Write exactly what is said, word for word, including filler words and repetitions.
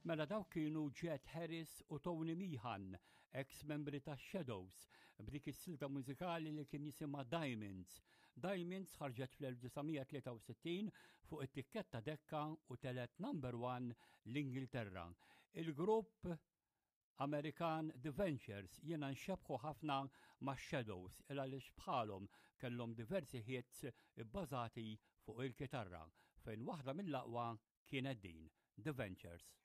Mela dawk kienu Jet Harris u Tony Meehan, ex-membri ta' Shadows, b'dik is-silta mużikali li kien jisimha Diamonds. Diamonds ħarġet fl-1963 fuq it-tikketta dekka u telet number one l-Ingilterra. Il-grupp Amerikan The Ventures jiena nxebħu ħafna ma' Shadows il għaliex bħalhom kellhom diversi hits bbażati fuq il-kitarra fejn waħda mill-aqwa kienet din The Ventures.